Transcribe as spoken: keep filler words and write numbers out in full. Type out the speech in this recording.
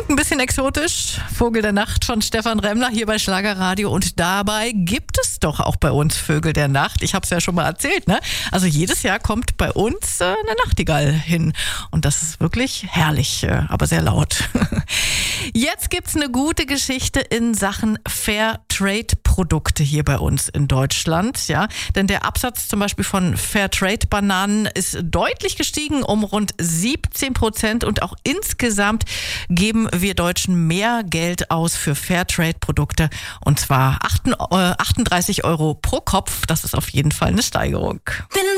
Klingt ein bisschen exotisch. Vogel der Nacht von Stefan Remmler hier bei Schlagerradio. Und dabei gibt es doch auch bei uns Vögel der Nacht. Ich habe es ja schon mal erzählt, ne? Also jedes Jahr kommt bei uns äh, eine Nachtigall hin. Und das ist wirklich herrlich, äh, aber sehr laut. Jetzt gibt's eine gute Geschichte in Sachen Fairtrade-Produkte hier bei uns in Deutschland. Ja, denn der Absatz zum Beispiel von Fairtrade-Bananen ist deutlich gestiegen um rund siebzehn Prozent. Und auch insgesamt geben wir Deutschen mehr Geld aus für Fairtrade-Produkte. Und zwar achtunddreißig Euro pro Kopf. Das ist auf jeden Fall eine Steigerung.